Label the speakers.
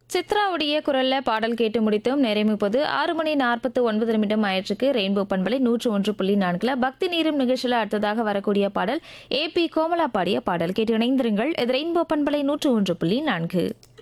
Speaker 1: சித்ராவுடைய குரல்ல பாடல் கேட்டு முடித்தும் நிறைமிப்பது 6:49 ஆயிற்றுக்கு ரெயின்போ பண்பலை 101.4 பக்தி நீரும் நிகழ்ச்சியில் அடுத்ததாக வரக்கூடிய பாடல் ஏபி கோமலா பாடிய பாடல் கேட்டு இணைந்திருங்கள். இது ரெயின்போ பண்பலை 101.4.